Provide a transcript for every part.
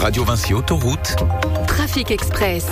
Radio Vinci Autoroute. Trafic Express.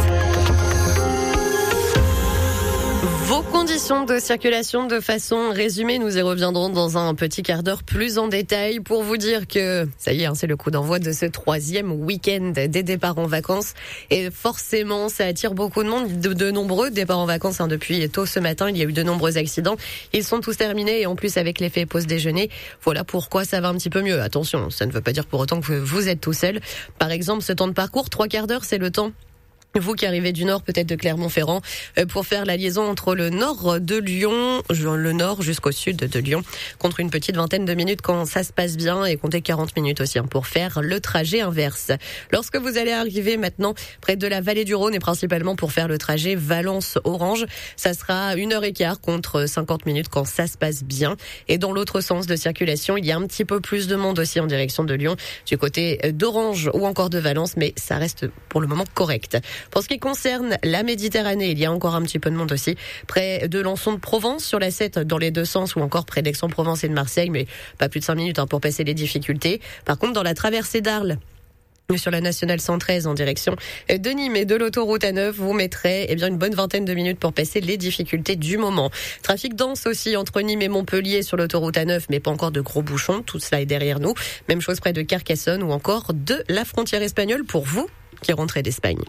Vos conditions de circulation de façon résumée, nous y reviendrons dans un petit quart d'heure plus en détail pour vous dire que ça y est, c'est le coup d'envoi de ce 3e week-end des départs en vacances. Et forcément, ça attire beaucoup de monde, de nombreux départs en vacances. Depuis tôt ce matin, il y a eu de nombreux accidents. Ils sont tous terminés et en plus avec l'effet pause déjeuner, voilà pourquoi ça va un petit peu mieux. Attention, ça ne veut pas dire pour autant que vous êtes tout seul. Par exemple, ce temps de parcours, 3 quarts d'heure, c'est le temps. Vous qui arrivez du nord, peut-être de Clermont-Ferrand, pour faire la liaison entre le nord de Lyon, le nord jusqu'au sud de Lyon, contre une petite vingtaine de minutes quand ça se passe bien et comptez 40 minutes aussi pour faire le trajet inverse. Lorsque vous allez arriver maintenant près de la vallée du Rhône et principalement pour faire le trajet Valence-Orange, ça sera 1h15 contre 50 minutes quand ça se passe bien. Et dans l'autre sens de circulation, il y a un petit peu plus de monde aussi en direction de Lyon, du côté d'Orange ou encore de Valence, mais ça reste pour le moment correct. Pour ce qui concerne la Méditerranée, il y a encore un petit peu de monde aussi, près de Lançon de Provence, sur la 7 dans les deux sens, ou encore près d'Aix-en-Provence et de Marseille, mais pas plus de 5 minutes pour passer les difficultés. Par contre, dans la traversée d'Arles, sur la nationale 113 en direction de Nîmes et de l'autoroute A9, vous mettrez une bonne vingtaine de minutes pour passer les difficultés du moment. Trafic dense aussi entre Nîmes et Montpellier sur l'autoroute A9, mais pas encore de gros bouchons, tout cela est derrière nous. Même chose près de Carcassonne ou encore de la frontière espagnole pour vous qui rentrez d'Espagne.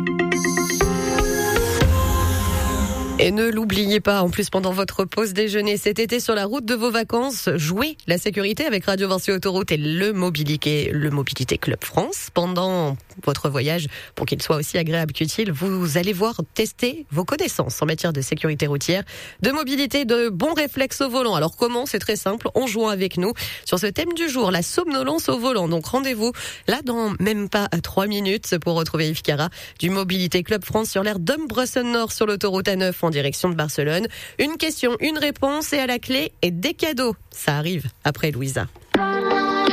Et ne l'oubliez pas, en plus pendant votre pause déjeuner cet été sur la route de vos vacances, jouez la sécurité avec Radio Vinci Autoroute et le Mobilité Club France. Pendant votre voyage, pour qu'il soit aussi agréable qu'utile, vous allez tester vos connaissances en matière de sécurité routière, de mobilité, de bons réflexes au volant. Alors comment ? C'est très simple, en jouant avec nous sur ce thème du jour, la somnolence au volant. Donc rendez-vous là dans même pas 3 minutes pour retrouver Yves Cara du Mobilité Club France sur l'aire d'Umbressen-Nord sur l'autoroute A9 en direction de Barcelone. Une question, une réponse et à la clé et des cadeaux. Ça arrive après Louisa.